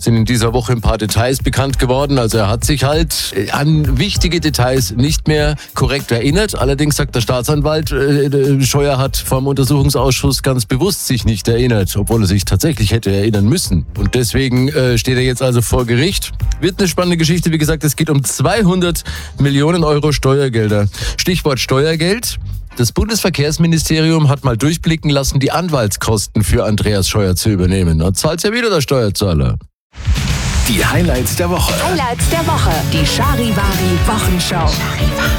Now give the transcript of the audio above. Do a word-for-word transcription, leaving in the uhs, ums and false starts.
sind in dieser Woche ein paar Details bekannt geworden. Also er hat sich halt an wichtige Details nicht mehr korrekt erinnert. Allerdings sagt der Staatsanwalt, äh, Scheuer hat vom Untersuchungsausschuss ganz bewusst sich nicht erinnert, obwohl er sich tatsächlich hätte erinnern müssen. Und deswegen äh, steht er jetzt also vor Gericht. Wird eine spannende Geschichte. Wie gesagt, es geht um zweihundert Millionen Euro Steuergelder. Stichwort Steuergeld. Das Bundesverkehrsministerium hat mal durchblicken lassen, die Anwaltskosten für Andreas Scheuer zu übernehmen. Da zahlt ja wieder der Steuerzahler. Die Highlights der Woche. Highlights der Woche. Die Charivari Wochenschau. Charivari.